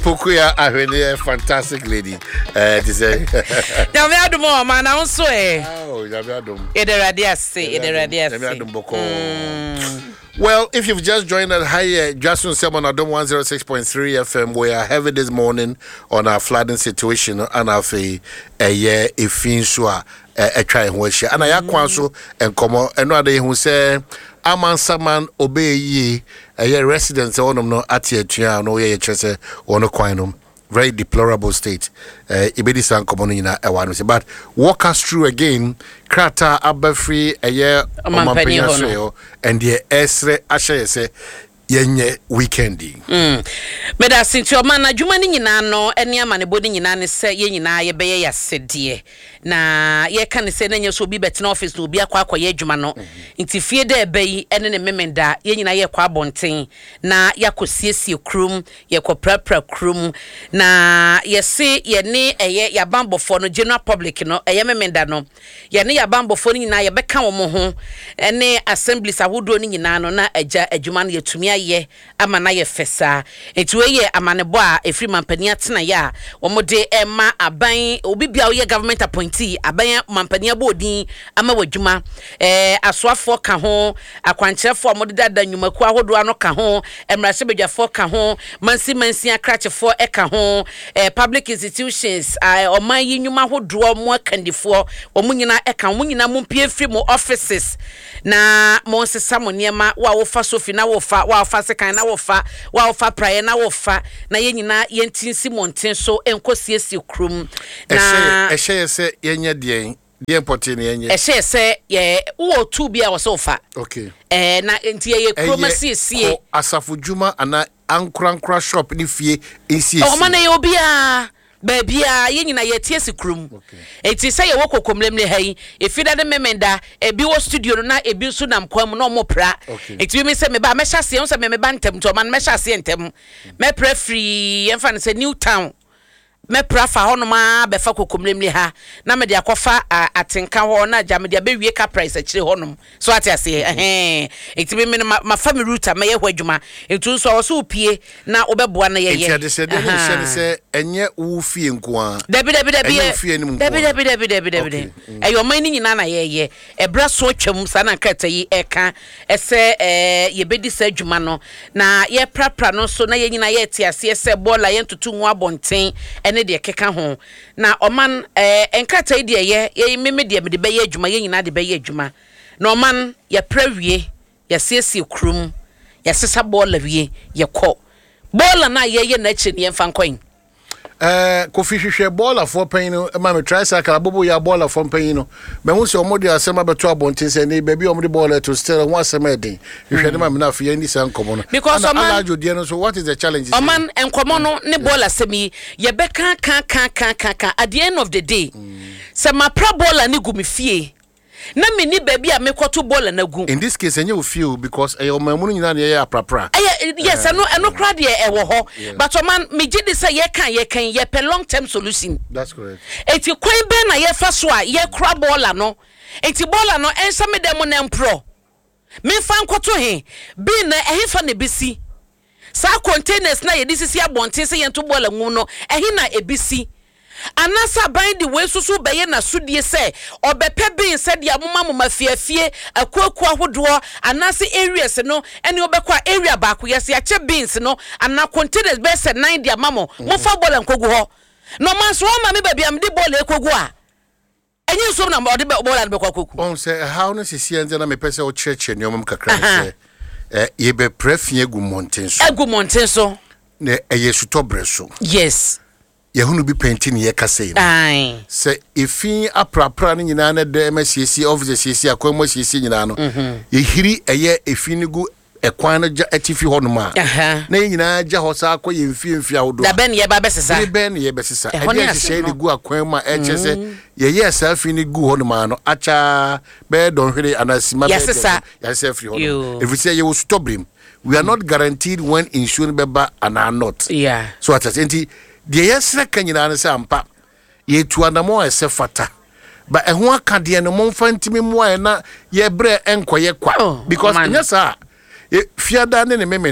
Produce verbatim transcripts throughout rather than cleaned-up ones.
Pukuya Ahwene, fantastic lady. Uh, to say. Now we had more man. I also eh. Oh, you have done. Ederadias say, Ederadias. Well, if you've just joined us, hi, uh, Jason Simon Adom one oh six point three F M. We are heavy this morning on our flooding situation and our a year if finsua a try and watch. And I akwanso and come on another who say Aman Saman obey ye a year residents on them no at your tia no ye chese or no quinum. Very deplorable state. Uh, Ibedi san komonina ewanuse. But walk us through again. Krata abafri a year Omampenya and the esre ashe se yenye weekendi. Mm. Meda sinti o man adwuma ni nyina no ene amane bodi nyina ne se ye nyina ye beye ya sedie. Na ye kan se na nye so bi bet na office no bi akwa akwa ye adwuma no. Nti fie da ebayi ene ne memenda ye nyina ye kwa abonten na yakosiesie krum ye koprapra krum na ye se ye ne eye ya bambofo no general public no eye memenda no ye ne ya bambofo no nyina ye beka wo mo ho ene assemblies ahodo no nyina no na agya adwuma no yetumi ye amana ye fesa enti we ye amanebo a efri mampani atena ya wo mode ema aban obi bia wo ye government appointee aban mampani abodin ama wadwuma eh asoafo ka ho akwankyerefo a mode dada nyumaku ahodo ano ka ho emrase bedwafo ka ho mansi mansi akrachefo e ka ho eh public institutions eh oman yi nyuma hodo mo akandifo omunyina e ka omunyina mo pie fri mo offices na mo sesa mo niema wa wo fa sofi na wo fa wa fa sekan na wo fa wa fa prayer na wo fa na ye nyina ye ntinsi monten so enkosiesi krum na ehye se yenye de de importin yenye ehye se ye wo tu bia wo so fa okay eh na enti ye krum asiesie asafudwuma ana ankrankra shop ni fie ensiesie o man ye obi a baby a ye nyina ye tie sikrum enti say ye wo kokomlemle hai efida de memenda ebi wo studio no na ebi nso nam kwam na omo pra enti me say me ba me hyase ye so me me ba ntem to man me hyase ntem me pra free ye mfa ne say new town me pra fa ho no ma be fa kokomlemle ha na me de akofa atenka ho na ja me de abewie ka price a kire ho no so ate ase eh enti me me ma family route me ye ho adwuma enti so wo so pie na obeboa na ye ye enti ade se de se se enye wo fie nko a dabi dabi dabi dabi dabi dabi dabi dabi ayo man ni nyina na ye ye ebra so twam sa na krata yi eka ese eh ye bedi sa adwuma no na ye prapra no so na ye nyina ye tie ase ese bola ye ntutu nwa bonten ene de keka ho na oman eh enkrata yi de ye ye meme de me de be ye adwuma ye nyina de be ye adwuma na oman ye prawie ye siesie krum ye sesa bola wie ye kɔ bola na ye ye na chi ne mfa nkɔn eh kofi hwehwe bola for pain no ma me try cycle abobo ya bola for pain no me hu se omode asema beto abonten se ne baby omode bola to still one asema edin hwehwe ne ma me na afia ni san komo no because oman alajo no so what is the challenge oman enkomo no ne bola semi ye beka kan kan kan kan at the end of the day se ma pra bola ni gumi fie na me ni baby a me kwoto bola na gu in this case enye wo feel because e omamunu nyina na ye aprapra yes eno eno kra de e wo ho but man me gidi say ye kan ye kan ye pe long term solution that's correct eti kwan be na ye fa so a ye kra bola no eti bola no ensa me dem na empro me fa nkwoto he bi na ehe fa na bisi sa containers na ye disisi abonten se ye nto bola ngu no ehe na ebisi anasa ban di we susu beye na sudie se obepe bin se dia moma moma fiafie akuaku ahodo anase areas no ene obekwa area ba ko yesi ache beans no ana containers be se nine dia mamo mo fa bola nkogu ho no man so ma me babia me di bola ekogu a enyi so na mo de bola be kwa koku on say how no sisi anje na me pese o cheche ne omam kakra se eh ye be prefie gu mountain so egu mountain so ne eyesu tobre so yes yehunu bi painting ye kase ai se efin aprapra ni nyina na de masiesie office siesie akwamo siesie nyina no yehiri eye efin gu ekwan na atifi honoma na nyina ja hosa akọ ye mfie mfie ahodo da ben ye ba besesa ni ben ye besesa e dey share ni gu akwan ma e chese ye ye selfie ni gu honoma no acha be don hwere anasima be ya selfie honoma if we say you stop him we are not guaranteed when insurance beba and are not yeah so at enti de yesre kanyina na se ampa ye tuanamo ese fata ba eho aka de no momfa ntimi moa na ye bre enkoye kwa because nyesa e fiada ne ne memenda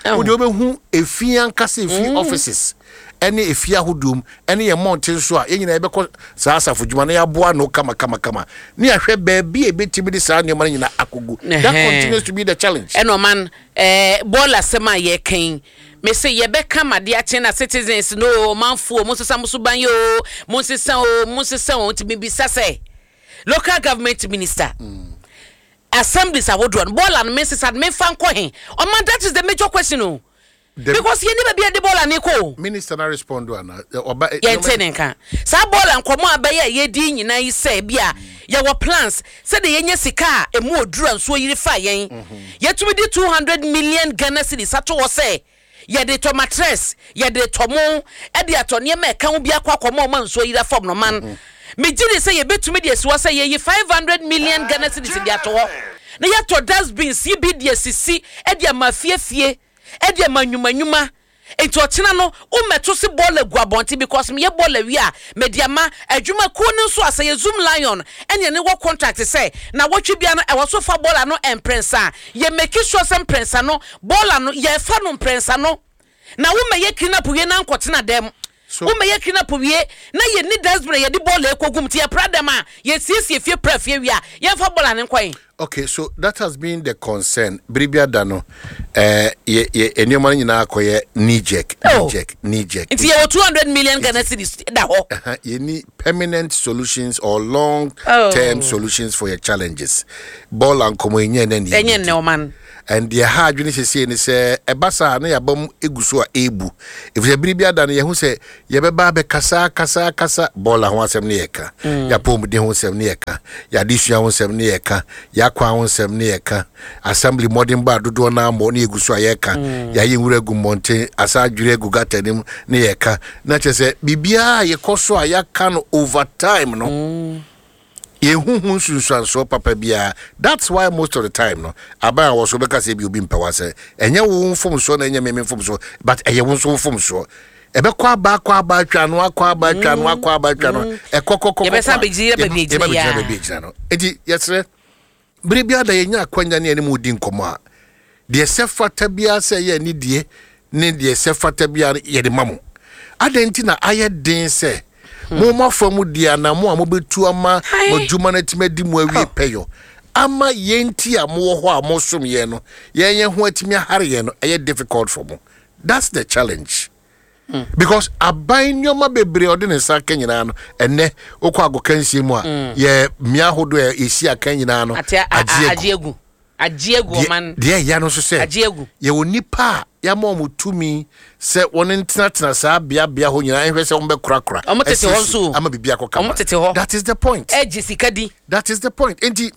wo de obehu efian kase efi offices ene efia hodum ene ye mountain so a yenyina ebekọ saa asafo djuma na ya boa no kama kama kama ni ahwe ba bi ebetimi de saa ne nyina akogu that continues to be the challenge eno man eh bola sema ye kan me say ye be kama de ache na citizens no manfo mo sesa mo so ban yo mo sesa o mo sesa o ti bi sase local government minister mm. assemblies awodron bola no me sesa me fan ko he o man that is the major question o The because you never be at the ball and echo. Minister na respond to ana. Oba yentenenka. Sa ball and komo abaye ye di nyina yi say bia ya wo plans say the yenye sika e mu oduru anso yiri fa yen. Ye tumi di two hundred million Ghana cedis ato wo say ye de tomatres ye de tomo e de atone ma ka wo bia kwa komo ma anso yiri fam no man. Me gidi say ye betumi de so say ye five hundred million Ghana cedis de ato wo. Na ye to dustbins ye bi de sisi e de mafiefie Edia manyuma nyuma enti ochina no umeto se ball aguabonti because me ye ball wi a mediama adwuma ku ne so aseye zoom lion ene ne wo contract say na wotwe bia no e wo so fa ball no emprensa ye make sure some prensa no ball no ye fa no prensa no na wo me ye clean up we na nkotena dem wo me ye clean up we na ye ni desbre ye di ball ekogum ti ye pradem a ye siesie fie prafie wi a ye fa ball ne nkwan. Okay, so that has been the concern. Bribia Dano, eh, ye ye anyone nyina akoye knee-jerk, knee-jerk, knee-jerk. It's ye two hundred million Ghana cedis da ho. You need permanent solutions or long-term oh. solutions for your challenges. Ball and komo enye ne ni. Enye ne o man. And the hard when she say ni say ebasa na yabom eguso a ebu. If the Bribia Dano ye hu say ye beba be kasa kasa kasa ball ho asem ne yeka. Ya pom de ho asem ne yeka. Ya disua ho asem ne yeka. Ya kwa onsem ne yeka assembly modern bar dodo na mo ne eguso ayeka ya yewura gu monte asa adwire gu gatanim ne yeka na chese bibia ye koso ayaka no over time no mm. ye huhun sunsuan so papa bia. That's why most of the time no aba was obeka se bi obi mpawa se enye wo mfom so na enye meme mfom so but eye wo so mfom so ebe kwa ba kwa ba twa no akwa ba twa no akwa ba twa no ekokokoko ye be sa beji be beji ya be beji no edi yesre Bribia da yenya kwanya ne ene mudi nkomo a de sefata bia se ye ni die ne de sefata bia ye de mamo adenti na aye den se mo mafamu dia na mo amobetu ama modjuma na timadi mu awie peyo ama yenti a mo ho a mo som ye no yenye ho atimi ahare ye no eye difficult for mo. That's the challenge. Mm. Because abai nyoma bebre odene sa kanyina no enne okwa agokansie mu a mm. ye mia hodo e esi akanyina no ajiegu ajiegu man de ya no so se ajiegu ye wonipa ya mo mutumi se won ntina tena sa bia bia ho nyina ehwe se won be kura kura omotete ho so ama bibia koka omotete ho. That is the point. Eji sikadi. That is the point. Enti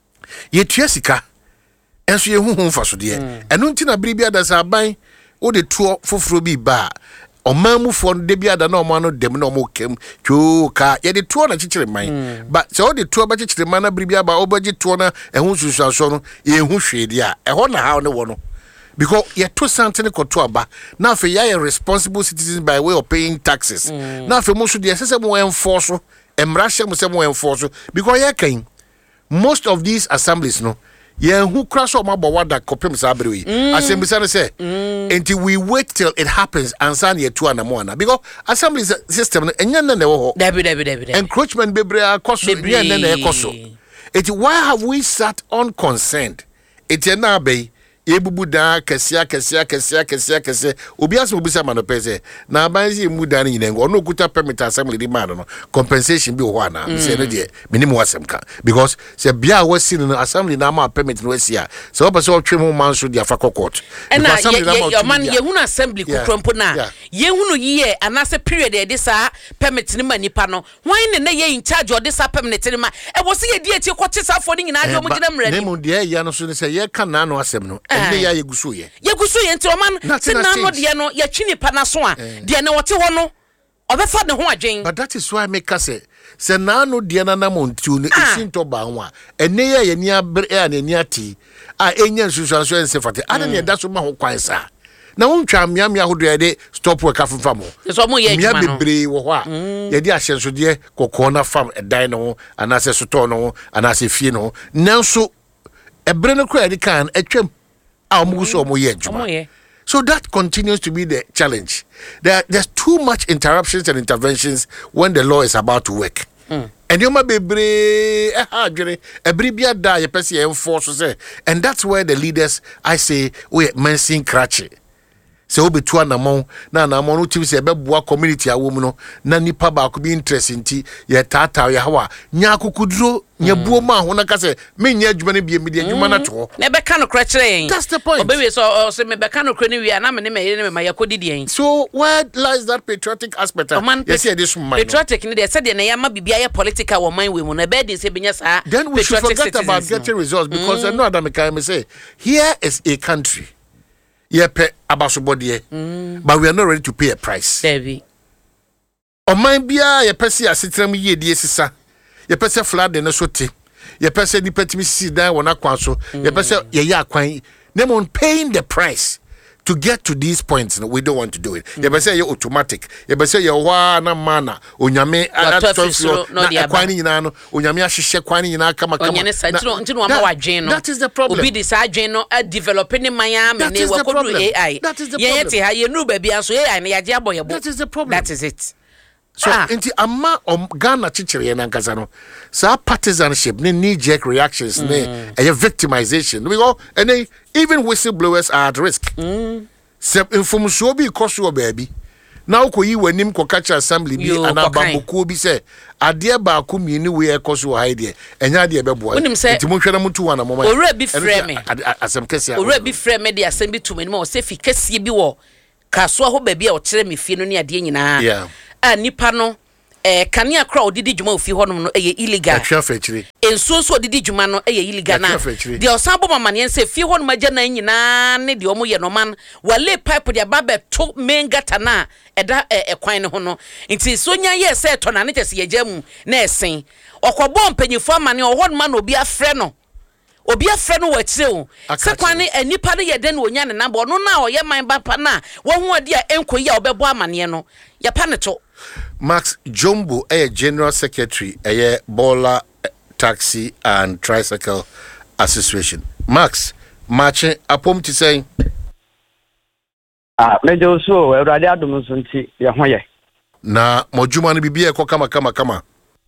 ye tua sika enso ye huhu mfaso de eno ntina bribia da sa abai o de tuo foforo bi ba omamu fo de bia da na omo no dem na omo kem twu ka ye de tuo na chichire man but so de tuo ba chichire man na bribia ba obaji tuo na ehun susuaso no ye hu hwede a eho na ha ne wo no because ye to something koto aba na fe ya a responsible citizens by way of paying taxes mm. na fe mo so de sese mo enforce emra hye mo se mo enforce because ye kan most of these assemblies no ye who crash on my bawada kopem sabrewi assembly say until we wait till it happens and sign ye two and one because assembly system enya na na wo dabi dabi dabi encroachment bebre akoso enya na na ekoso it why have we sat unconcerned it na be ebubu da kesia kesia kesia kesia kesia obi aso obi sama no pese na abanzi mu da ni nengo no kuta permit assembly di man no compensation bi ho ana say no de minimum wasemka because say bia wasi no assembly na ma permit no asia so oba so twem man so dia fa court and na your man ye hunu assembly kutrompo na ye hunu ye anase period e de sa permit ni manipa no wan ne na ye in charge of this permit ni ma e wo se ye di eti ko chesa fo ni nyina de mo gina mra ni nemu de ya no so say ye kan na no asem no ene ya yeguso ye yeguso ye nti o man se na no de no ye twini pa na so a de ne wote ho no obefa ne ho adwen. But that is why I make say se na no de na na montu no isinto ba ho a ene ya ye ni abre ya ne ni ati a enya nsusuanso ense fate ade ne da so ma ho kwan sa na wontwa mmia mmia hodo ye de stop work afamfa mo so mo ye adwuma no mmia bebre wo ho a ye de ahyenso de kokko na fam edan no anase soto no anase fie no nanso ebre no kra de kan atwam a omuguso omo ye adwuma So that continues to be the challenge. There, there's too much interruptions and interventions when the law is about to work. Mm. And you might be brave, every be a die, a person enforce, and that's where the leaders, I say, we mention cratchy. So be two and among na na among uti se beboa community a woman no na nipa ba ko be interest nti ye tata ye hawa nya akukuduro nya buo ma ho na ka se me nya adwuma ne bie me de adwuma na to na be ka no krakere. That's the point. Obewe so so me be ka no kra ni wi na me ne me ne me yakodi de. So where lies that patriotic aspect? Yes, yeah, this man. Patriotic ni de said na ya ma bibia ye political wo man we mu na be de se benya sa. Then we should forget about getting results because mm. I know Adam can say here is a country. Yeah, pay abasobodie, mm. but we are not ready to pay a price. Debbie. O man bia ye pese asetram ye die sisa. Ye pese flood de no sote. Ye pese di petimi sisi dan wona kwan so. Ye pese ye ya kwan. Them on paying the price to get to these points. We don't want to do it. Mm. Ye pese ye automatic. Ye pese ye wa na mana onyame atofiro na kwan nyina no onyame ahhehye kwan nyina kama kama. Onyane santino ntino ama wadwen no. That is the problem. Obi di sa adwen no developing maya me ne wakodu A I. That is the ye problem. Ye ye ye nu ba bia so A I na yaje aboyebo. That is the problem. That is it. So ah. Inti ama om Ghana chichiri na nkasa no. Sa partisanship, ne knee jerk reactions, mm. ne a victimization. We go and they, even whistleblowers are at risk. Mm. Se information bi koso baby. Now ko yi wanim ko catch assembly bi anabambuko bi se ade ba ko mienu we ekoso haide enya de beboa. Nti mo hwena mutu wana mama. Ora bi frɛ me. Asem kese. Ora bi frɛ me de asem bi to me ma o se fi kese bi wo kaso ho ba bi a o kyerɛ me fie no ne ade nyinaa. Yeah. A nipa no eh kanea kra odidi djuma ofi honom no eye illegal. Atwa fetiri. Enso so odidi djuma no eye illegal na. De osabo mama ne se fie honom agya na nyina ne de omo ye no man wale pipe de aba to main gata na eda ekwan ne ho no. Nti so nya ye se to na ne tese ye gyamu na esen. Okobo mpanyifo amane ohon ma no obi afre no. Obi afre no wachire o. Se kwan ne anipa ne ye den wonya ne namba ono na oye man ba pa na wo ho ade a enkoyi a obebo amane no. Ya pa ne to. Max Jumbo, a General Secretary, a Bola Taxi and Tricycle Association. Max, marching upon to say, ah, Major so, a radiadum sunti, Yahoye. Na, Mojumani be a kama kama kama.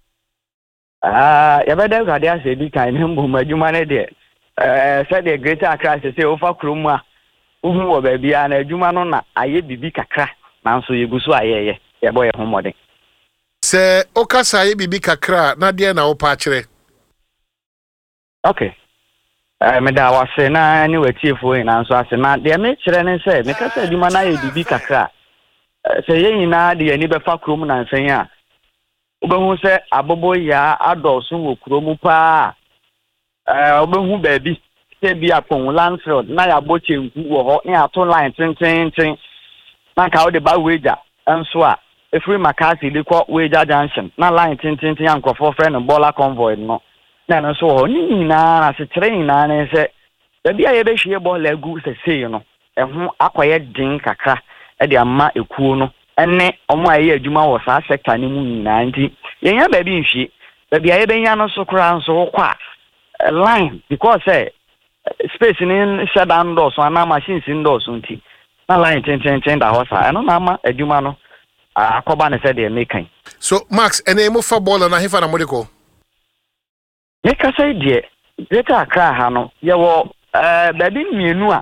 Ah, Yabada Radia said, be kind, him, Majumane there. Uh, said the greater crisis, say, over Kruma, Umu, baby, and a Jumanona, I be big a crack, now so you go so I. Yeah, boy, home modern. Say, Okasa, ye be kakra, Nadia na opachere. Okay. I made I was saying, I knew a chief way, and so I said, man, they make sure and say, because I do mana ye be kakra. Say, ye na the any be fuck room and say, ya. Ubu say, Abobo ya, adults who kromupa. Uh, Ubu baby, say be upon Lansfield, Naya Bochim, who were near two lines, ting, ting, ting. Like how the bad wager, and so. If we Makasi, they call Wager Junction, not lying tintin uncle for friend and Bola convoy, no. Then so, Nina, as a train, and say, the be a baby ball leg goose, say, you know, and who acquired drink a crack at the Ama Ekuno, and ne on my ear, Juma was our sector in ninety. Young baby, she, the be a baby, so crown so quack a line, because, say, space in sedan doors, one machines indoors, unti. Not lying tintin, the horse, I don't know, a Jumano. Akobane said they making. So Max, and a move for ball and a half an amodico. Make us say, dear, better cry, Hano. You will, uh, baby, me nua.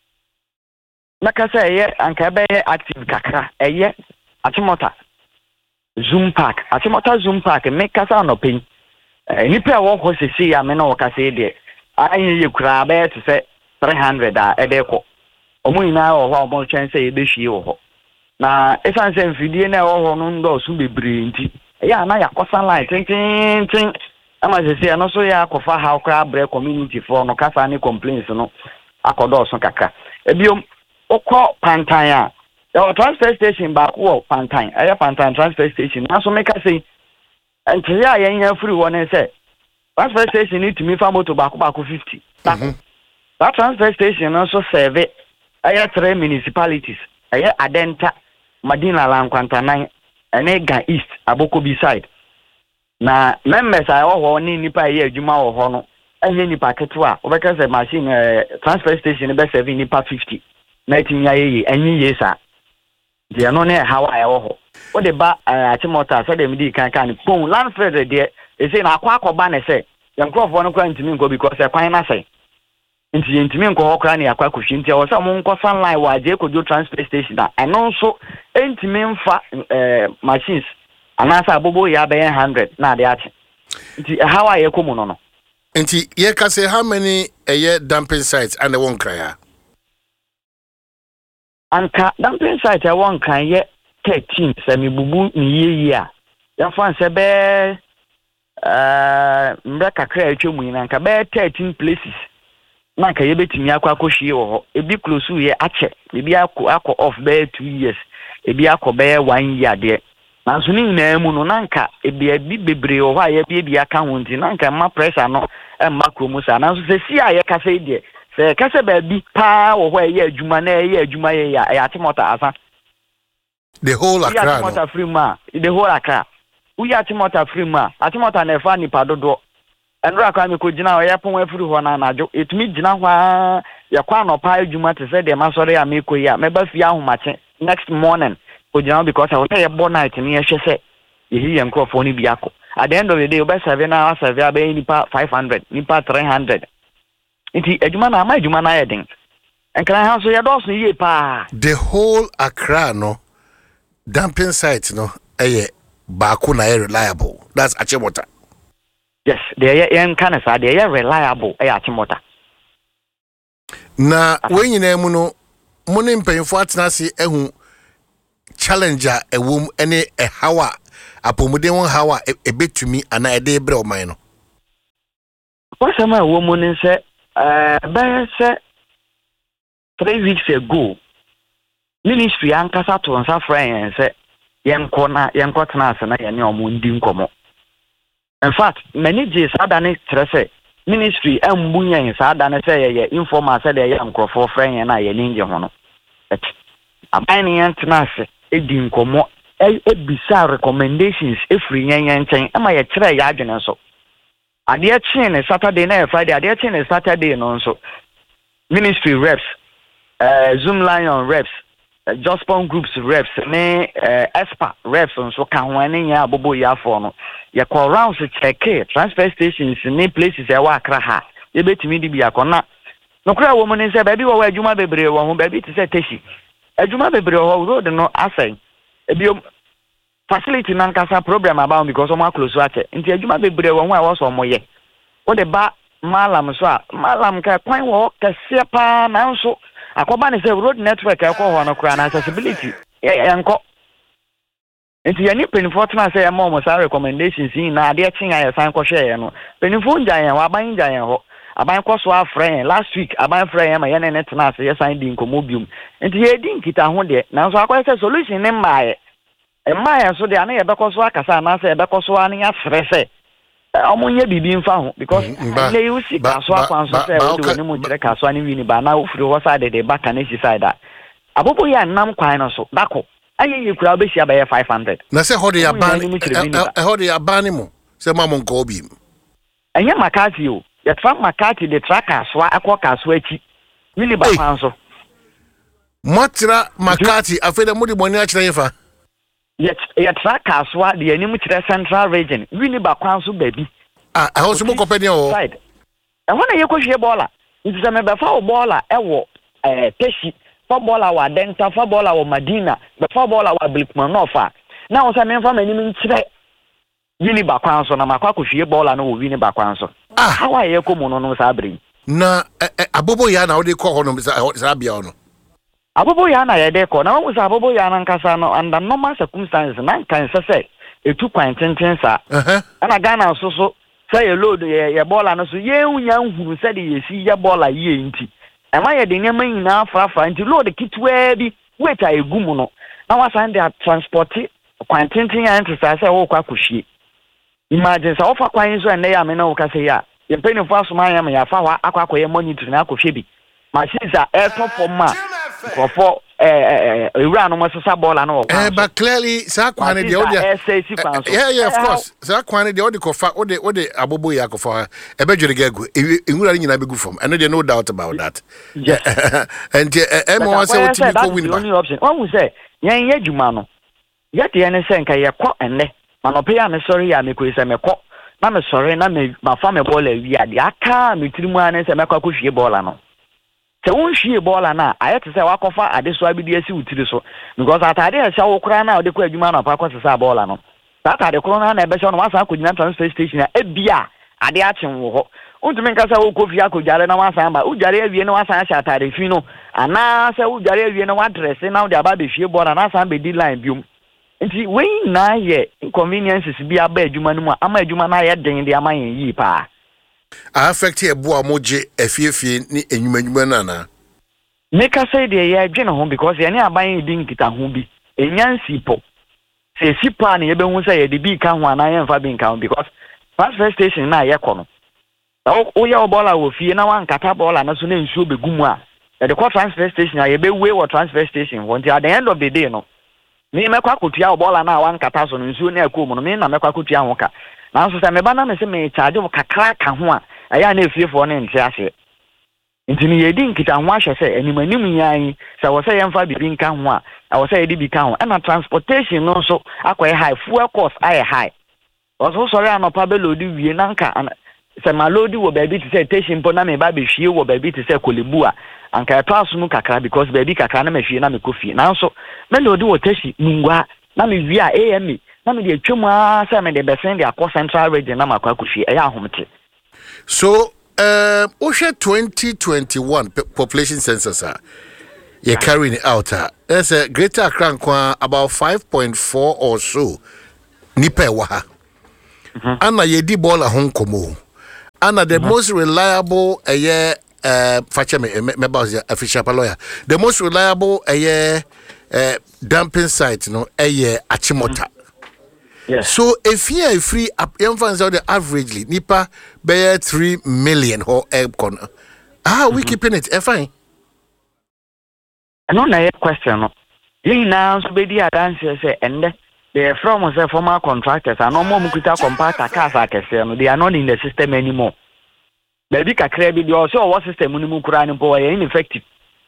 Like I say, yeah, and Cabe active Kakra, a year, Atimota. Zoom Park, Atimota Zoom Park, and make us on a pin. Any pair walk was to see, I mean, no, I say, dear. I hear you cry bear to say three hundred a deco. Omu now or how much chance say this year. Na if I say video na o no ndo so bebre nti ya na yakosa line tin tin tin ama se se no so ya akofa how cra break community for no kasa ni complaints no akodo so kaka ebiom okọ Pantan a the transfer station back wo Pantan aya Pantan transfer station na so make say enti ya yen ya free one say transfer station need to me fa moto back back fifty mm-hmm. That transfer station also serve aya three municipalities aya Adenta Madina Lankwantanan and Ega East, Abokobi side. Na members I all ni nipa ye adwuma wo ho no. Enye nipa ketwa, because the machine uh, transfer station be serving nipa fifty. na timya ye enyi ye sa de no ne hawa e wo ho wo de ba atimota so de medi kan kan pon landfill de e say na akwa akoba ne say yankrofo no kwa ntimi nko because e kwan na say nti ntimi nko ho kra ne akwa kohwi nti e wo say mo nko sunlight wa je kojo transfer station na eno nso ntimi mfa machines anasa abobo ya be one hundred na de achi nti hawa ye komu no no nti ye ka say how many eye dumping sites and the one kraya anka dumping site e won kan ye thirteen semi bubu ni yeyi a ya fan se be eh mbra kakra atwemu ni anka be thirteen places na ka ye betimi akwa akohwie wo ho ebi close ye ache ebi akọ akọ off be two years ebi akọ be one year de na so ni na mu no nanka ebi ebi bebre wo ha ye bi ebi aka ho nti nanka ma pressure no e ma kromusa na so se si a ye ka se de se ka se ba bi pa wo ho ye adwuma na ye adwuma ye ya ya Atimota asa the whole Accra no Atimota free ma the whole Accra we Atimota free ma Atimota na fa ni padodo enro aka me ko gina ye pon afiri ho na najo etumi gina ho a ye kwa no pa adwuma te se de ma sori ya me ko ya me ba fi ahomache next morning ko gina because I was here born night ni ye hwese ye hi yankofo ni bi akọ at the end of the day we be serve na serve abi nipa five hundred nipa three hundred nti adwuma na ma adwuma na yedin enkran ha so ye do so ye pa the whole Accra no dumping site no eye baako na reliable that's Atimota. Yes, they are in Canada, they are reliable Atimota. Na when you name no money mpanyfo atena se ehu challenger ewom ene e hawa apomuden won hawa e betumi ana e de bre oman no. What's my woman say uh by say three weeks ago ministry ankasa to nsa friend say yenko na yenko tena ase na ye ne omundi nkomo. In fact, many days adane trese ministry ambunya in sadane say ye informal say ye nkrofo friend na ye ninje ho no. Et abani yentna se edi nkomo e bisa recommendations efri nyen nchen ama ye kire ya adwene so. Ade chi ne Saturday na Friday ade chi ne Saturday no so. Ministry reps uh, Zoom Lion reps uh, Jospon groups reps ne uh, Espa reps so ka ho ane ya abobo ya for no ye call rounds check transfer stations ne places e wa Accra ha ye betimi di bi akona no kra wo mo ne se ba bi wo adwuma bebre wo ho ba bi ti se teshi adwuma bebre wo road no asai e bi facility nan kasa problem about because o ma close wache nti adwuma bebre wo ho a wo so mo ye wo de ba malam so a malam ka kwan wo kase pa na nso akoba ne se road network e ko ho no kra na accessibility yanko nti yani penifo tena say am mo sa recommendations in na ade chin ya san ko hwe no penifo njan ya aban njan ya ho aban ko so afren last week aban friend ma yene net na say san di nkomobium nti ye di nkita ho de na so akwa say solution ne mbae e mbae so de ana ye bekọ so akasa na say bekọ so an ya frese omunye bibi mfa ho because le you see kaso akwan so say o de ni mu kire kaso ani wi ni ba na ofuri ho sa de de baka na si side abobo ya nam kwan no so dako aye ye kura be sia ba five hundred na se hode ya ban e hode ya ban mu se mamon ko obi enye makati o ye tra makati de tracker so akọ kaso achi mini ba kwan so matra makati afede mudi boni a kire yefa ye ye tracker so de anim kire central region mini ba kwan so baby ah e ho so mo kopeni o side e wona ye ko hwe bola nti se me be fa o bola e wo eh teshi fa bola wa denta fa bola wa Madina be fa bola wa Bilkman no fa na o sa me fa mani min kire wini ba kwan so na makwa ko hwie bola no wo wini ba kwan so ah hawa ye ko mu no no sa bri na abobo ya na wo de ko ho no sa bia no abobo ya na ye de ko na wo sa abobo ya na nkasa no under normal circumstances na kan se se etu kwan tenten sa eh ana Ghana so so say ye load ye ye bola no so ye unya nhuru se de ye si ye bola ye nti ema ye de nyama nyina afrafa nti load kitwa bi wait a egum no na wasan de transport kwan tenten ya nti sa se wo kwa kuhwie imagine sa ofa kwan so na ya me na wo ka se ya ye peni fo asoma ya me ya fa wa akwa akwa ye monitor na akohwe bi machines a air top for ma for eh ewura no mo sesa ball na okwa eh but clearly sa kwane de odi yeah yeah of course sa kwane de odi kofa odi odi abobo ya kofa e be dwere gagu ewura ni nyina be gu from and there no doubt about that yes and e mo say what you go win ba only option one say yen ye dwuma no yet ye ne say nka ye kɔ enne manope ya me sorry ya me ko say me kɔ na me sorry na me ma fa me ball wi ade aka me tirimu ane say me kɔ akɔhwie ball no se won hwie ball na ayete say wakofa ade so abidi asi utiri so because atade e sha wo kura na ode ko adwuma na pa kwose sa ball no atade kro na na ebe sha no wasa akogina transfer station a ebia ade achen wo ho untumi nka sa wo kofi akojare na wasa ba ujare awie na wasa sha atade fi no ana se ujare awie na wa dress na wo de aba be hwie ball na sa be di line biom nti we na ye inconveniences bi aba adwuma no mu ama adwuma na ye den de ama yen yi pa affect e bo amoje efiefie ni enyumanwuma na na make us say dey ye dwene ho because ye ne aban di nkita ho bi enyansi po se sipa na ye be hu say ye de bi ka ho ana ye mfa bi nka ho because transfer station na ye kɔ no o ye obola wo fie na wan kata bola na so na nsuo be gumu a ye de kɔ transfer station a ye be we wo transfer station won't at the end of the day no me mekwa kotua obola na wan kata so no nsuo na akom no me na mekwa kotua ho ka na so say me ba na me se me charge wo kakra ka ho a aya na efiefo ne nte ase ntini ye di nkita ho ahye say animanim yan say wo say yemfa bibi nka ho a wo say ye di bi ka ho na transportation no so akoye high fuel cost aye high also sorry anopa be load wie na nka say ma load wo baby to say station po na me ba be hwie wo baby to say kolebu a anka to asunu kakra because baby kakra na me hwie na me kofi na so me load wo tashi nungwa na me wi a A M na me de atwam a say me de be send the akọ central region na makwa kofi e ya ahomte. So uh Osha twenty twenty-one population census uh, you're carrying it out uh, there's a Greater Accra about five point four or so nipa waha ana yedi bola hon komo ana the mm-hmm. most reliable a year uh fache me me boss official lawyer the most reliable a year uh dumping site no a year Achimota. Mm-hmm. Yes. So if you are free up infants out the averagely nipa bear three million or egg corner. Ah, we mm-hmm. keeping it eh, fine. I know na question no. You now so be the answer say and they from say former contractors and no more mukuta compactor cars akese no they are not in the system anymore. Baby kakra bi the also what system no mu kura no po ineffective.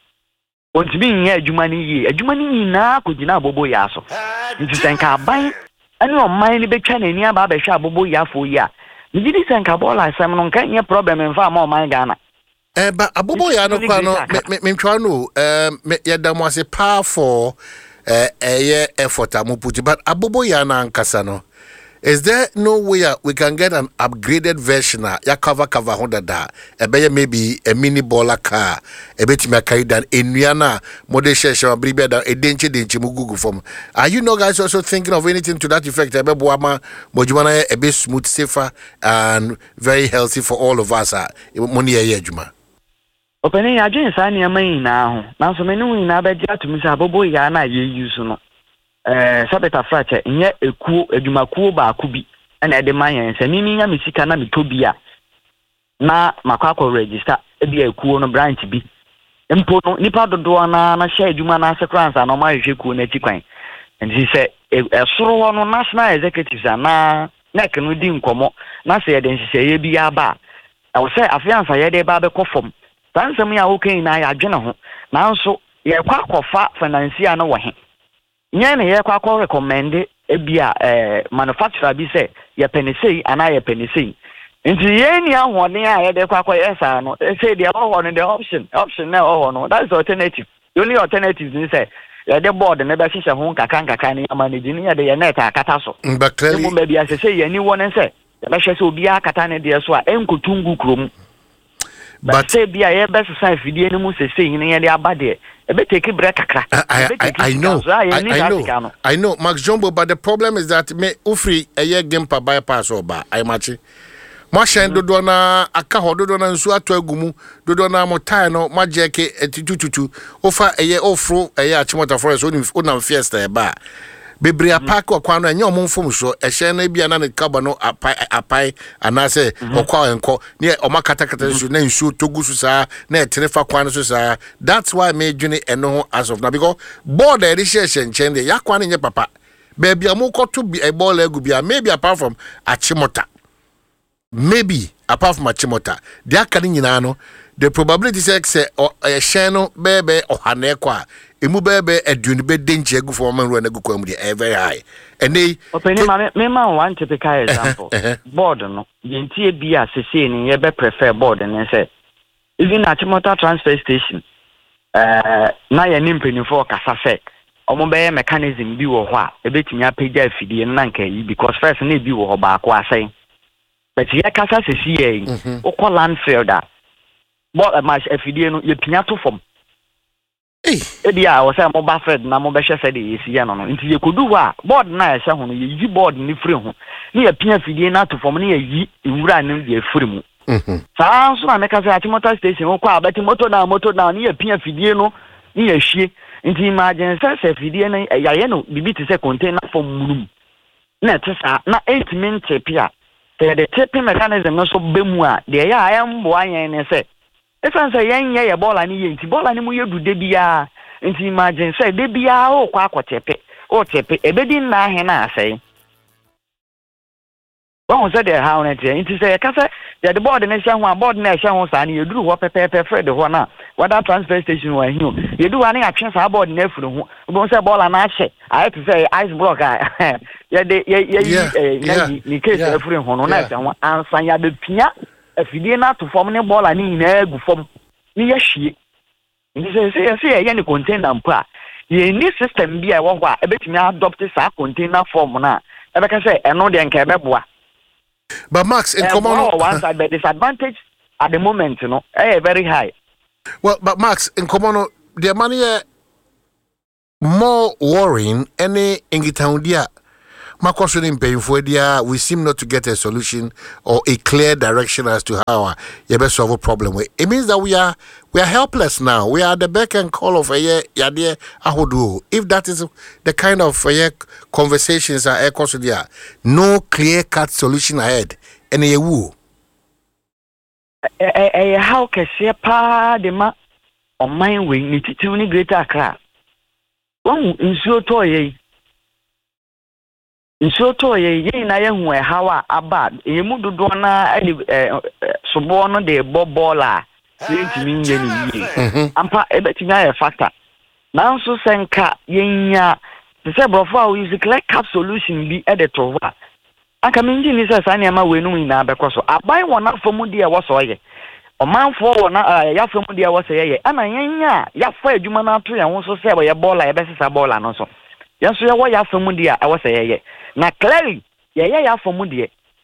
Ontimi nya adwuma ni yi adwuma ni na kogina abobo ya so. Nti senka aban ani o man ni betwa nani aba ba hwa abobo yafo yi a ngi di senka bola asem no nka nye problem mfa ma o man Ghana eh ba abobo ya no kwa no me ntwa no eh ye da mo ase pa for eh eh effort amuputi but abobo ya na nkasa no is there no way we can get an upgraded version ya cover cover hundred da ebe maybe a mini baller car ebetimi akai dan enua na model share share bribe da edenche denche mu Google form. Are you no guys also thinking of anything to that effect? Ebe boama mojuma na a bit smooth, safer and very healthy for all of us. Money a year juma opening agent sani amai na ho na so menu na be dia tumi sa abobo ya na ye use no eh sabeta fracture nye ekuo edumakuo ba akubi na ede mayen se mimi nya misika na mitobia na makwakọ register ebi ekuo no branch bi mpo no nipa dodo na na share eduma na sequence na ma hwehwe kuo na tikwan nti se esoro ho no national executives na nek no di nkomo na se yede nhihye bi aba e wo se afiansa yede ba be kofom sansem ya oken na ya dwene ho nanso ye kwa kofa financier na wo he nyane ye kwa kwa recommend ebia eh manufacturer bi say ye penisei ana ye penisei nti ye ni ahone a ye de kwa kwa esa no say the other the option option na oh no that's the alternative the only alternative is say ye de board na be hihye ho kaka kaka ni manage ni ye de ye net akata so but clearly mo be say say ye ni won say ye be hye say obi akata ne de so a enkotungu krom but say bia ye be say fidie ni mu say say ni ye de abade I, I, I, I know, I, I know, I know, Max Jumbo, but the problem is that me ufri a year game per bypass or ba I match. Masha do dona akaho do dona nsu ato agumu do dona motai no majeke etitututu ofa a year offro a year Achimota forest on on fiesta ba. bebre apak okwa no enye omon fom so ehye na bia na ne kaba no apai apai anase okwa enko ne omakata kata so na nsu togu so saa na eterefa kwan so saa. That's why me dwene eno as of now, because board e share shenchen de yakwa ne papa baby amokoto bi e ball egu bia, maybe apart from Achimota, maybe apart from Achimota they are kan nyina no the probability say say e hye no bebe ohane kwa emu bebe aduni be denche egu for man ru na gu kwam dey very high. And they open me me man one typical example board no yentie bia sese ni ye be prefer board and say even Achimota transfer station eh na ye ni mpenifo kasa say omo be mechanism bi wo ho a ebetimi apagya afidie na nka yi, because first na bi wo ho ba ko asai but ye kasa sese ye o call landfill da but match afidie no ye pinya to form eh e dia wo say mo ba fed na mo be hwe say de yesi ye no no nti ye kodu wa board na ye hwe ho no ye yi board ni free ho ni ye pinya afidie na to form ni ye yi ewura ni ye free mu mhm sa so na meka say Achimota station wo kwa abeti moto na moto na ni ye pinya afidie no ni ye hwie nti imagine say say afidie na yaye no bibi te say container form munum na te sa na eight min tape a the taping mechanism no so bemu a de ya ayambo ayen ne say esan say yen ye ye bola ni ye nti bola ni mu yedu de bia nti imagine say de bia o kwa akotepe o tepe ebedi na ahe na asai won say de how na te nti say ka say the board na hia ho board na hia ho sa na yeduru ho pepepe fred ho na wada transfer station wa hiu yedu wa na atwe sa board na afuru ho bo say bola na ahye I to say ice block a ye de ye ye ni case afuru ho no na hia ho ansan ya de pia afidie na to form ne bola ni na egu form ni ye hwie nti say say say ye ni container mpa ye ni system bia wo ho a ebetimi adopt sa container form na e be ka say eno de nka beboa. But Max, in common, uh, one side, the disadvantage at the moment, you know, eh, very high. Well, but Max, in common, the money uh, more worrying. Any ingitown dia, my question in paying for dia, we seem not to get a solution or a clear direction as to how uh, you best solve a problem. It means that we are we are helpless now. We are at the beck and call of a year, yadia ahodu. If that is the kind of uh, conversations are echo to there, no clear cut solution ahead. And a woo. A how can she pa the ma on my wing, it's too many greater Accra. One in so toy. In so toy, ye na ye who how abad. A mudu dona suborno de bobola. Mean ye. Ampa ebetina a factor. Now so senka yenya. The several for is a clear cap solution be editor. Aka minji ni sasa ni ama wenu ina abekọ so aban wona famu dia wo so ye omanfo wona ya famu dia wo so ye ana yenya ya fa adwuma na to ya wo so se ye bola ye besesa bola no so ya so ye wo ya famu dia wo so ye na clearly ye ye ya famu dia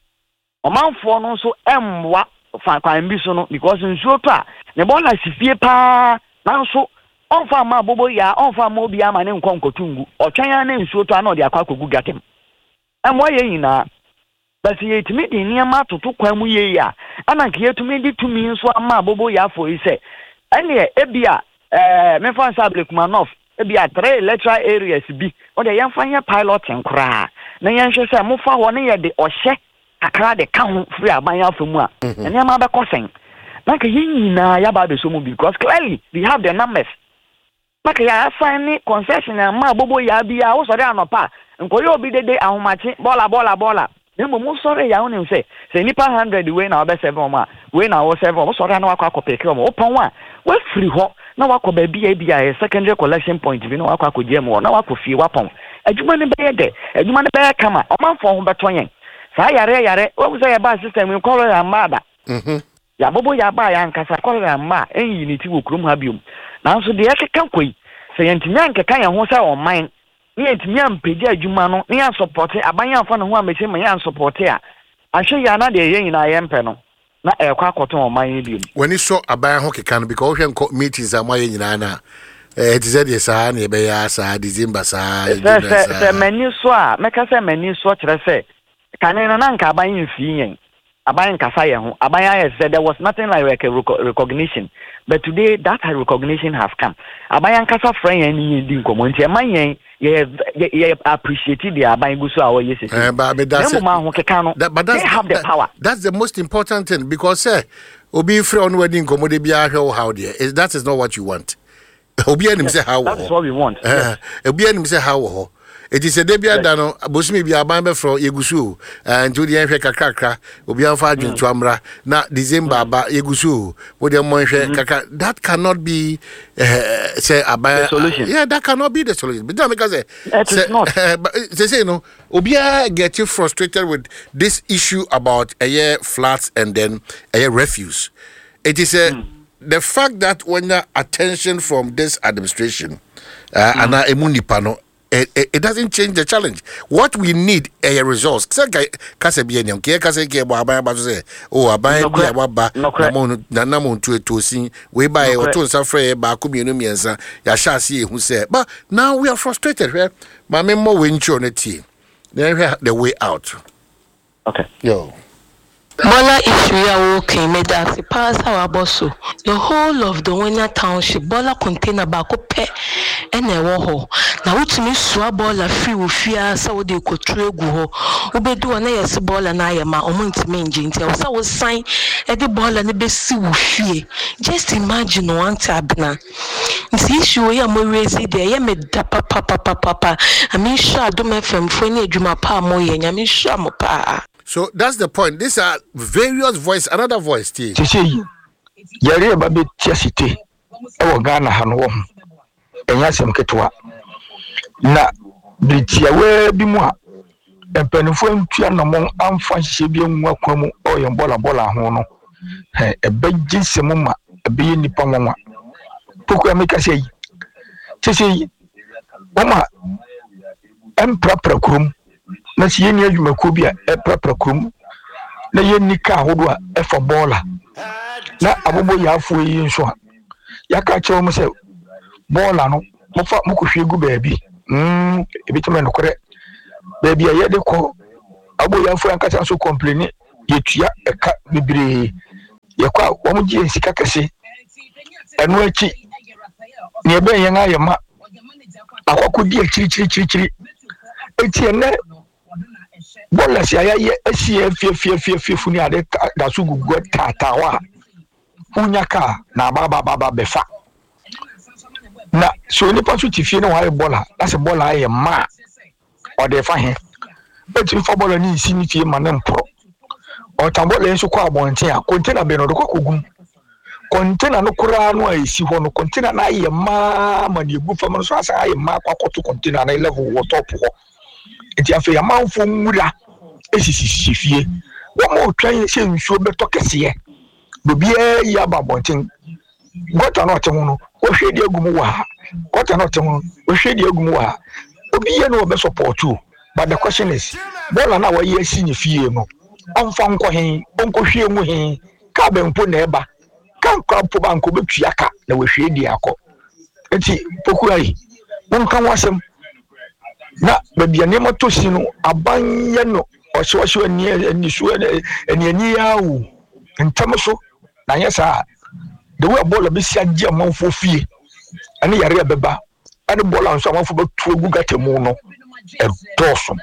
omanfo no so emwa fa kwan bi so no because nsuo to a ne bola sifie pa na so onfa ma bobo ya onfa ma obi ama ne nkonkotungu otwan ya ne nsuo to a na odi akwa kogu gatem amwa ye nyina. But ye to me the near matter to kwamu ye ya. Ana kiye to me di to me so ama bobo ya for ise. Ene ebia eh me fan sable kumanof ebia three electoral areas bi. O de yan fan ya pilot nkra. Na yan hwe se mo fa ho ne ye de ohye akra de ka ho free aban ya famu a. Ene ma be kosen. Na ka yin na ya ba be so mu because clearly we have the numbers. Maka ya sign concession ma bobo ya bia wo so de anopa. Nkoyo obi dede ahomache bola bola bola. Nemo mo sorry ya woni say say nipa one hundred we na obe seven ma we na wo seven mo sorry na wakọ akopeke mo opon wa we free ho na wakọ ba bia bia a secondary collection point bi na wakọ akogye mo na wakọ fie wapon adwuma ne be de adwuma ne be kama o manfo ho beto yen sa yare yare wo say ya ba system in call ya mada mhm ya bobo ya ba ya nkasa call ya ma enyi ni ti wo krum ha biom na so de ekeka koi say yantimi ankeka ya ho say o man ni entimi ampedi adwuma no ni an support abanya afa no ho amese me yan support a ahwe ya na de ye nyina ye mpe no na ekwa akoto o man bi when you saw abanya ho keka no because we meetings am ye nyina na eh it is the sa na be ya sa December sa se mani so a meka se mani so kire se kanena na nka abanya mfi yen abanya nkasa ye ho abanya ye said there was nothing like a recognition, but today that recognition has come. Abanya nkasa friend yen ni di nkomo nti e man yen yeah yeah appreciate the aban go so awo yes eh but that's it, that, but that's, they have the that, power. That's the most important thing because eh obi free on wedding komode bia hwe how there is that is not what you want. Obi anim say how that's what we want. Eh obi anim say how ho. It is a debia dano bosumi bia ban be fro yegusu and to the hwe kakrakra obi anfa adwen to amra na December ba yegusu wo de mo hwe kakra that cannot be uh, say about solution. Yeah, that cannot be the solution. But because say it is not. Uh, but they say no obi get you frustrated with this issue about a year flats and then a year refuse. It is a mm. the fact that when the attention from this administration uh, mm. and a munipano It, it, it doesn't change the challenge. What we need are results. Kase bi eniam ke kase ke bo aban ba so say oh aban bi ababa na mo na na mo ntu etosin we buy o to nsa frɛ ba ko mienu miensa ya sha ase ehu say but now we are frustrated here ma me mo we nchi on tie then the way out. Okay Yo Bola issue ya okay me that pass our bosso the whole of the Wenya township bola container ba ko pe ene wo ho na wutumi sua bola free wo fia sa wo de kotru egu ho obedu na yes bola na ayema omuntimi nje nti wo sa wo sign e de bola ne be si wo fie just imagine one tabna nti issue ya mo raise there ya me da papa papa papa I mean sure do me fam fo ni adwuma pa mo ye nya me sure mo pa. So that's the point. These are various voices. Another voice, T. See, Yari Babi Tiasite, our Ghana Hanwom, and Yasam Ketua. Na, Britiawe Bimoa, and Penifum Tianamon, and Fancy Bium Wakomo, or Yambola Bola Hono, a big Jinsamuma, a being Nipamama. Poka make say, Tissy, Mama, and proper crum. Na si yeni adwuma ko bia e prapra krum na yeni ka hodo a e for baller na abobo ya afo yi nso a ya ka chewo mo se baller no mo fa mo ko hwegu baabi mm e bitime no kore baabi a ye de ko abo ya afo anka so complain yetua e ka bibre ye kwa wo mo ji ensika kase eno achi ne be yen ayema akokodi a chiri chiri chiri chiri eti ene bola si aya ye esi fie fie fie fie funi ade da su gugu tata wa hunyaka na baba baba befa na so ni pasu ti fie na wa bola na se bola aye ma o de fa he eti fa bola ni isi ni fie ma na mpro o tambola enso kwa abonten a container be no do kokogum container no kura no a isi ho no container na aye ma ma ni egu fa ma so asa aye ma kwa koto container na level wo top ho enti afa ya manfo nwura esisi fie wo mo twan se nsuo beto kese dobi e ya babonten gota no te hono wo hwedi agum wa gota no te hono wo hwedi agum wa obi ye no be support you but the question is bola na wa ye si ni fie no onfa nko hen onko hwie mu hen ka be mpo na eba kan kwa mpo banko betua ka na wo hwedi akọ enti pokuai won kan wasem na babia ne motosi no abanye no ososho ani ani so ani ani yawo ntamso na yesa the way bola be sia gye amanfo fie ani yare beba ani bola nso amanfo betu egu gatemu no e doso.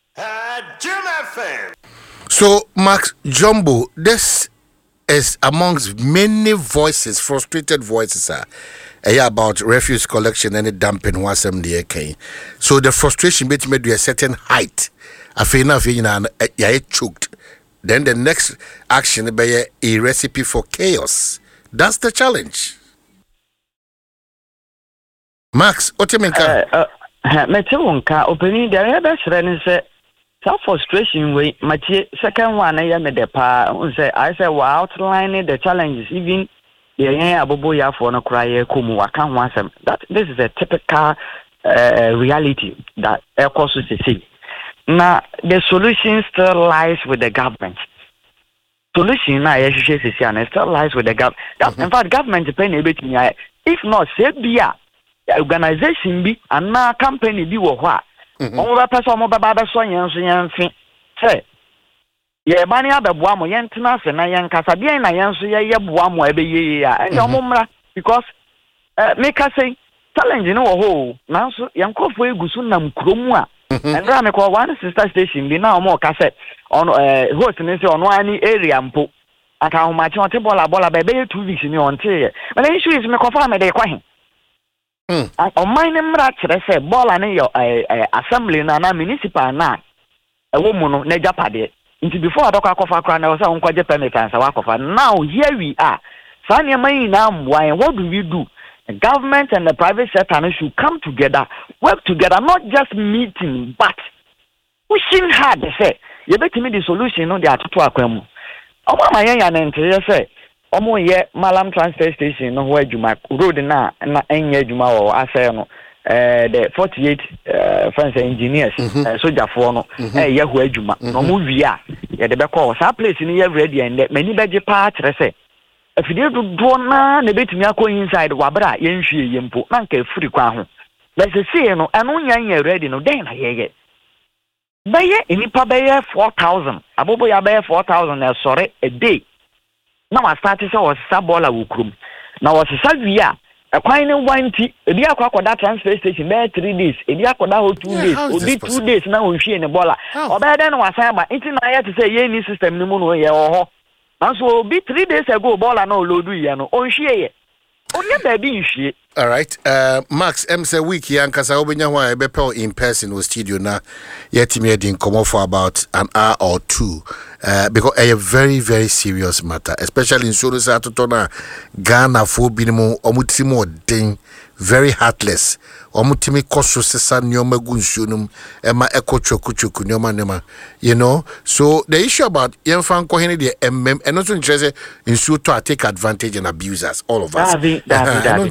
So Max Jumbo, this is amongst many voices, frustrated voices are uh, about refuse collection and dumping once M D A K. So the frustration made me to a certain height. I feel now you choked. Then the next action be a recipe for chaos. That's the challenge. Max, what do you mean? Uh, uh, me too, unka opening the other shrine say self frustration way. My second one, I am the pa. Say I say we outlining the challenges even. Yeah, yeah, abobo ya for no cry kumu waka wansem. That this is a typical uh, reality that air course is see. Now the solution still lies with the government. Solution now is still lies with the government. Mm-hmm. In fact, government is paying everything. If not, say be a organization be and now company be what. Omo person omo baba be so yen so yen fin. Say ye bani abeboa mo yen tena se na yen kasa bien na yen so ye ye boa mo ebe ye ya e omo mra because uh, make us say challenge no wo ho nanso yankofo egusu nam kromu a endra me ko one sister station bi na omo ka se on eh host ni se ono ani area mpo aka ho ma chi on te bola bola ba be two weeks ni on te but the issue is me confirm me dey kwa hin mm on my name ra kire se bola ni yo assembly na na municipal na e wo mu no na japade nti before adoko akofa kra na wo se onko je permit ansa wa akofa now here we are sanya mai na why what do we do? The government and the private sector should come together, work together, not just meeting, but pushing hard. They say, you better me the solution. No, they are to akwemu. Omo mayanya nente ye say, omo ye Malam transfer station no where Juma road na na enye Juma o ase no. Uh, the forty-eight uh, French engineers, mm-hmm. uh, soldier for no, mm-hmm. eh, yeah, who Juma, no move ya, yeah, the back of some place in here ready and many badge part, say. If you do na na betimi akọ inside wabra yenhwie yempo na nka free kwa ho let's say no anu nya ready no den na yeye baye enipa baye four thousand abobo ya baye four thousand na sore a day na wa start say was sabola wukrum na was savia ekwan ne wanti ebi akọ akọda transfer station baye three days ebi akọda ho two days obi two days na wonhwie ne bola obaye den na wasan ba nti na ye to say ye ni system ni mu no ye ho. And so be three days ago, Bola no lodu yano on share. Only baby share. All right. Uh, Max, M say week here, because I open your be in person with studio now. Yet me didn't come off for about an hour or two. Uh, because a very very serious matter, especially in Soros Atotona, Ghana for binimo omutimo ding, very heartless. Omutimi koso sesa nyoma gunshunum ema eko choku choku nyoma nema, you know. So the issue about yemfan kohini the mm and also interest in to take advantage and abuse us, all of us. Davi, Davi, Davi,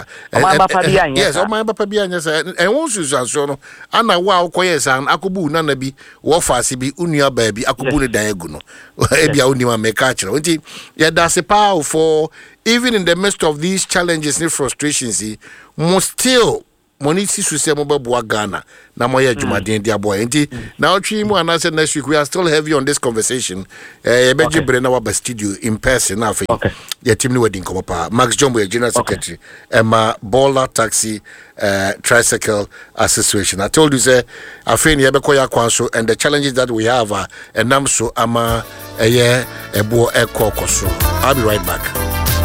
Davi. Yes, oh my papa biya nyesa. And once you say so no, ana wa okoye san akubu na na bi wo fasi bi unia baby akubu ne dan egu no. Ebia uniwa meka chiro. Nti yeah, that's a power for even in the midst of these challenges and frustrations, must still money si susem obaboa Ghana na moye adwumaden dia boy enti na otwi mu anase next week we are still heavy on this conversation eh e beje bre na wa ba studio in person na afi ya team ni wedding komo pa Max Jombo general secretary Emma Bola Taxi uh, Tricycle Association. I told you say afi ni ebe koya kwanso and the challenges that we have uh, enam so ama eye ebo ekokoso. I'll be right back.